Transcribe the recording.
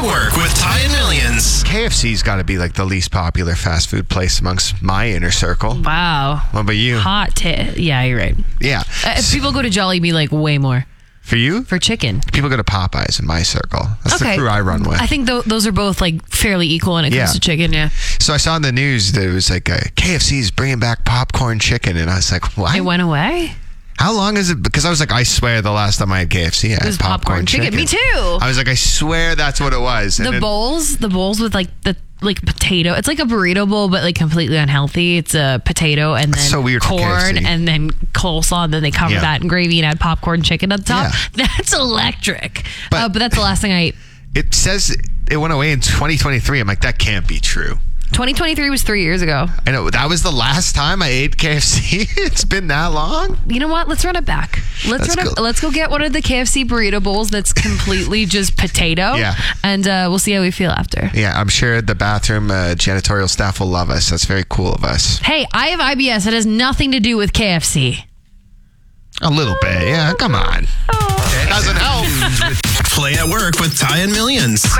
at Work with Ty and Millions. KFC's got to be like the least popular fast food place amongst my inner circle. Wow. What about you? Yeah, you're right. Yeah. If people go to Jollibee, like way more. For you? For chicken. People go to Popeyes in my circle. That's the crew I run with. I think those are both like fairly equal when it comes to chicken, yeah. So I saw in the news that it was like KFC's bringing back popcorn chicken, and I was like, what? It went away? How long is it? Because I was like, I swear the last time I had KFC, I had popcorn chicken. Me too. I was like, I swear that's what it was. And the bowls with like the potato. It's like a burrito bowl, but like completely unhealthy. It's a potato and then so weird corn and then coleslaw, and then they cover that in gravy and add popcorn chicken on top. Yeah. That's electric. But that's the last thing I ate. It says it went away in 2023. I'm like, that can't be true. 2023 was 3 years ago. I know. That was the last time I ate KFC. It's been that long. You know what? Let's run it back. Let's go get one of the KFC burrito bowls that's completely just potato. Yeah. And we'll see how we feel after. Yeah, I'm sure the bathroom janitorial staff will love us. That's very cool of us. Hey, I have IBS. It has nothing to do with KFC. A little bit. Yeah, come on. It doesn't help. Play at Work with Ty and Millions.